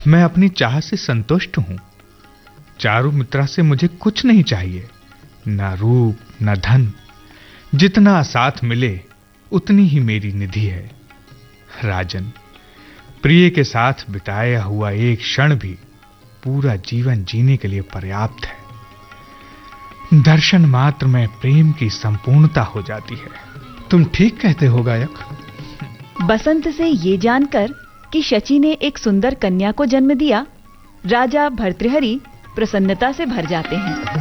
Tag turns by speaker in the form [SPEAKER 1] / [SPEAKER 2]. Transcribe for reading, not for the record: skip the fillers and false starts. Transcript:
[SPEAKER 1] मैं अपनी चाह से संतुष्ट हूं। चारुमित्रा से मुझे कुछ नहीं चाहिए, ना रूप न धन। जितना साथ मिले उतनी ही मेरी निधि है। राजन, प्रिय के साथ बिताया हुआ एक क्षण भी पूरा जीवन जीने के लिए पर्याप्त है। दर्शन मात्र में प्रेम की संपूर्णता हो जाती है।
[SPEAKER 2] तुम ठीक कहते हो गायक।
[SPEAKER 3] बसंत से ये जानकर कि शची ने एक सुंदर कन्या को जन्म दिया, राजा भर्तृहरि प्रसन्नता से भर जाते हैं।